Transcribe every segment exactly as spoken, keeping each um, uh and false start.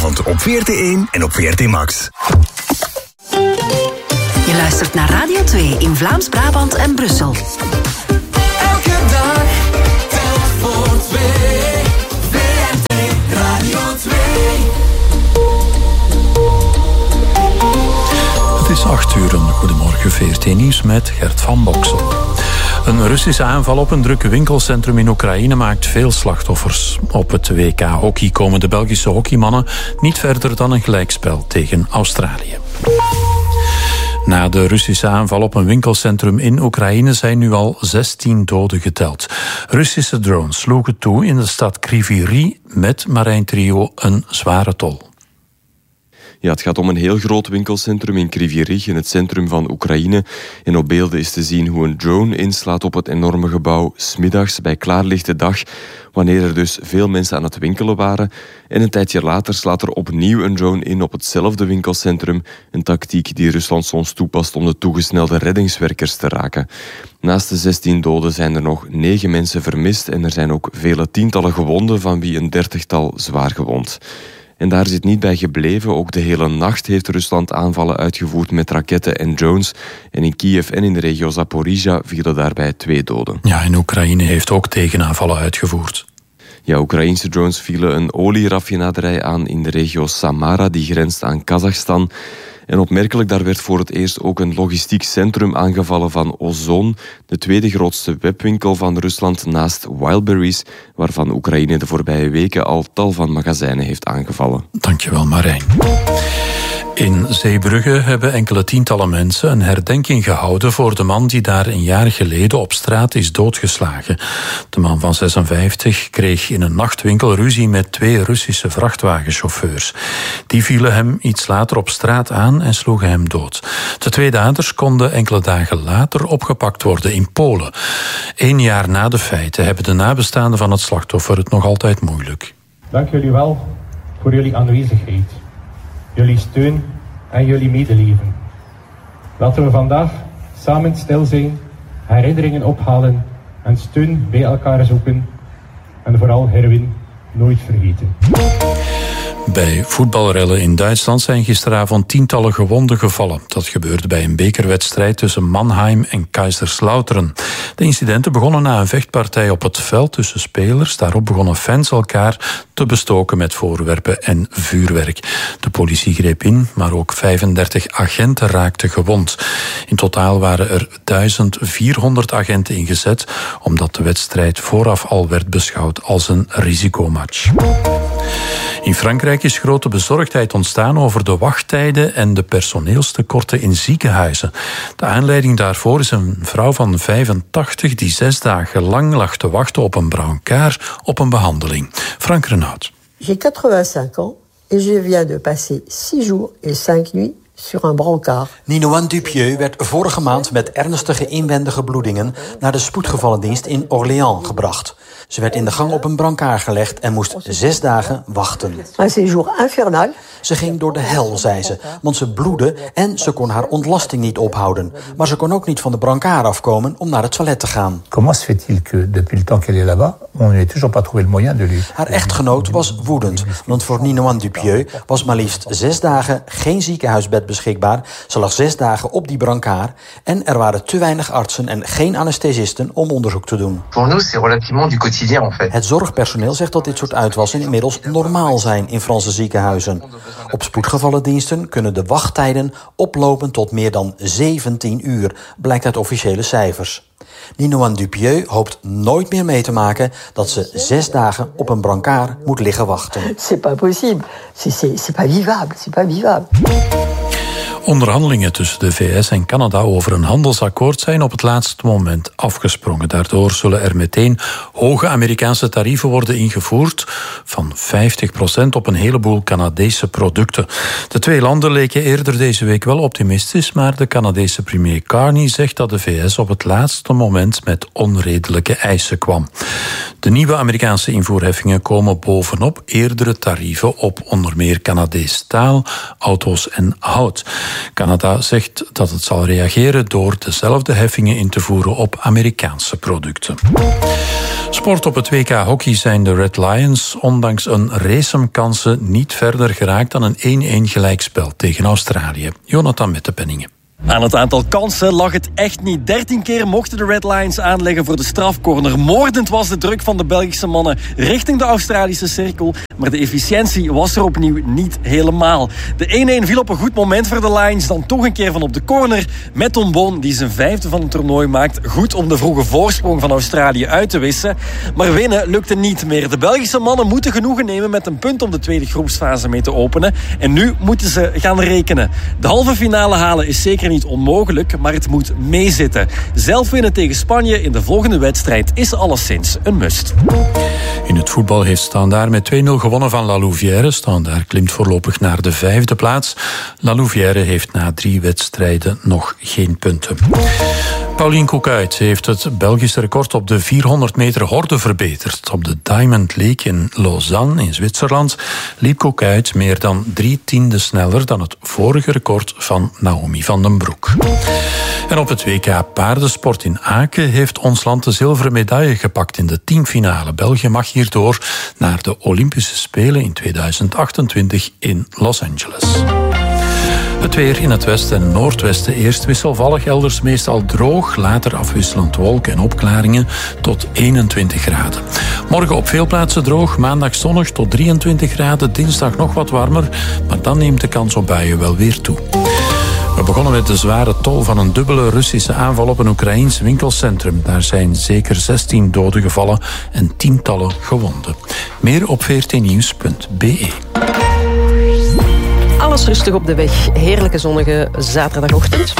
Vlaamsbrabant op V R T één en op V R T Max. Je luistert naar Radio twee in Vlaams-Brabant en Brussel. Elke dag telt voor twee. V R T Radio twee. Het is acht uur. Goedemorgen, V R T Nieuws met Gert van Boksel. Een Russische aanval op een druk winkelcentrum in Oekraïne maakt veel slachtoffers. Op het W K hockey komen de Belgische hockeymannen niet verder dan een gelijkspel tegen Australië. Na de Russische aanval op een winkelcentrum in Oekraïne zijn nu al zestien doden geteld. Russische drones sloegen toe in de stad Kryvyi Rih met marijn trio een zware tol. Ja, het gaat om een heel groot winkelcentrum in Kryvyi Rih, in het centrum van Oekraïne. En op beelden is te zien hoe een drone inslaat op het enorme gebouw 's middags bij klaarlichte dag, wanneer er dus veel mensen aan het winkelen waren. En een tijdje later slaat er opnieuw een drone in op hetzelfde winkelcentrum. Een tactiek die Rusland soms toepast om de toegesnelde reddingswerkers te raken. Naast de zestien doden zijn er nog negen mensen vermist en er zijn ook vele tientallen gewonden, van wie een dertigtal zwaar gewond. En daar zit niet bij gebleven. Ook de hele nacht heeft Rusland aanvallen uitgevoerd met raketten en drones. En in Kiev en in de regio Zaporizhia vielen daarbij twee doden. Ja, en Oekraïne heeft ook tegenaanvallen uitgevoerd. Ja, Oekraïnse drones vielen een olieraffinaderij aan in de regio Samara, die grenst aan Kazachstan. En opmerkelijk, daar werd voor het eerst ook een logistiek centrum aangevallen van Ozon, de tweede grootste webwinkel van Rusland naast Wildberries, waarvan Oekraïne de voorbije weken al tal van magazijnen heeft aangevallen. Dankjewel, Marijn. In Zeebrugge hebben enkele tientallen mensen een herdenking gehouden voor de man die daar een jaar geleden op straat is doodgeslagen. De man van zesenvijftig kreeg in een nachtwinkel ruzie met twee Russische vrachtwagenchauffeurs. Die vielen hem iets later op straat aan en sloegen hem dood. De twee daders konden enkele dagen later opgepakt worden in Polen. Eén jaar na de feiten hebben de nabestaanden van het slachtoffer het nog altijd moeilijk. Dank jullie wel voor jullie aanwezigheid, jullie steun en jullie medeleven. Laten we vandaag samen stil zijn, herinneringen ophalen en steun bij elkaar zoeken. En vooral Herwin nooit vergeten. Bij voetbalrellen in Duitsland zijn gisteravond tientallen gewonden gevallen. Dat gebeurde bij een bekerwedstrijd tussen Mannheim en Kaiserslautern. De incidenten begonnen na een vechtpartij op het veld tussen spelers. Daarop begonnen fans elkaar te bestoken met voorwerpen en vuurwerk. De politie greep in, maar ook vijfendertig agenten raakten gewond. In totaal waren er duizend vierhonderd agenten ingezet, omdat de wedstrijd vooraf al werd beschouwd als een risicomatch. In Frankrijk is grote bezorgdheid ontstaan over de wachttijden en de personeelstekorten in ziekenhuizen. De aanleiding daarvoor is een vrouw van vijfentachtig die zes dagen lang lag te wachten op een brancard op een behandeling. Frank Renaud. J'ai quatre-vingt-cinq ans et je viens de passer six jours et cinq nuits sur un brancard. Ninoan Dupieux werd vorige maand met ernstige inwendige bloedingen naar de spoedgevallendienst in Orléans gebracht. Ze werd in de gang op een brancard gelegd en moest zes dagen wachten. Un séjour infernal. Ze ging door de hel, zei ze, want ze bloedde en ze kon haar ontlasting niet ophouden. Maar ze kon ook niet van de brancard afkomen om naar het toilet te gaan. Comment se fait-il que depuis le temps qu'elle est là-bas, on n'a toujours pas trouvé le moyen de lui... Haar echtgenoot was woedend, want voor Ninoan Dupieux was maar liefst zes dagen geen ziekenhuisbed beschikbaar. Ze lag zes dagen op die brancard en er waren te weinig artsen en geen anesthesisten om onderzoek te doen. Pour nous, c'est relativement du quotidien, en fait. Het zorgpersoneel zegt dat dit soort uitwassen inmiddels normaal zijn in Franse ziekenhuizen. Op spoedgevallendiensten kunnen de wachttijden oplopen tot meer dan zeventien uur, blijkt uit officiële cijfers. Ninoan Dupieux hoopt nooit meer mee te maken dat ze zes dagen op een brancard moet liggen wachten. C'est pas possible. C'est, c'est, c'est pas vivable. C'est pas vivable. Onderhandelingen tussen de V S en Canada over een handelsakkoord zijn op het laatste moment afgesprongen. Daardoor zullen er meteen hoge Amerikaanse tarieven worden ingevoerd van vijftig procent op een heleboel Canadese producten. De twee landen leken eerder deze week wel optimistisch, maar de Canadese premier Carney zegt dat de V S op het laatste moment met onredelijke eisen kwam. De nieuwe Amerikaanse invoerheffingen komen bovenop eerdere tarieven op onder meer Canadees staal, auto's en hout. Canada zegt dat het zal reageren door dezelfde heffingen in te voeren op Amerikaanse producten. Sport op het W K hockey zijn de Red Lions ondanks een race kansen niet verder geraakt dan een één-één gelijkspel tegen Australië. Jonathan Mettepenningen. Aan het aantal kansen lag het echt niet. dertien keer mochten de Red Lions aanleggen voor de strafcorner. Moordend was de druk van de Belgische mannen richting de Australische cirkel. Maar de efficiëntie was er opnieuw niet helemaal. De één-één viel op een goed moment voor de Lions. Dan toch een keer van op de corner. Met Tom Boon, die zijn vijfde van het toernooi maakt. Goed om de vroege voorsprong van Australië uit te wissen. Maar winnen lukte niet meer. De Belgische mannen moeten genoegen nemen met een punt om de tweede groepsfase mee te openen. En nu moeten ze gaan rekenen. De halve finale halen is zeker niet onmogelijk, maar het moet meezitten. Zelf winnen tegen Spanje in de volgende wedstrijd is alleszins een must. In het voetbal heeft Standaard met twee-nul gewonnen van La Louvière. Standaard klimt voorlopig naar de vijfde plaats. La Louvière heeft na drie wedstrijden nog geen punten. Pauline Koekuit heeft het Belgische record op de vierhonderd meter horde verbeterd. Op de Diamond League in Lausanne in Zwitserland liep Koekuit meer dan drie tienden sneller dan het vorige record van Naomi van den Broek. En op het W K paardensport in Aken heeft ons land de zilveren medaille gepakt in de teamfinale. België mag hierdoor naar de Olympische Spelen in tweeduizend achtentwintig in Los Angeles. Het weer in het westen en noordwesten eerst wisselvallig, elders meestal droog, later afwisselend wolken en opklaringen tot eenentwintig graden. Morgen op veel plaatsen droog, maandag zonnig tot drieëntwintig graden, dinsdag nog wat warmer, maar dan neemt de kans op buien wel weer toe. We begonnen met de zware tol van een dubbele Russische aanval op een Oekraïens winkelcentrum. Daar zijn zeker zestien doden gevallen en tientallen gewonden. Meer op v r t nieuws punt b e. Alles rustig op de weg. Heerlijke zonnige zaterdagochtend.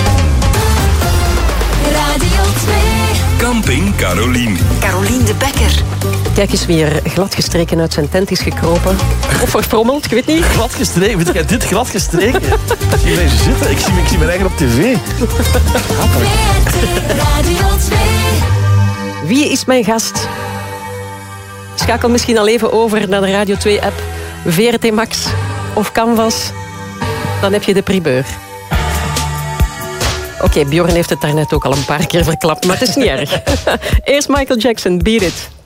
Radio twee. Camping Carolien. Carolien de Bekker. Kijk eens wie er gladgestreken uit zijn tent is gekropen. Of verfrommeld, ik weet niet. Gladgestreken? Vind jij dit gladgestreken? Ik zie mensen zitten. Ik zie, ik zie mijn eigen op tv. Radio twee. Wie is mijn gast? Schakel misschien al even over naar de Radio twee-app. V R T Max of Canvas. Dan heb je de primeur. Oké, okay, Bjorn heeft het daarnet ook al een paar keer verklapt, maar het is niet erg. Eerst Michael Jackson, Beat It.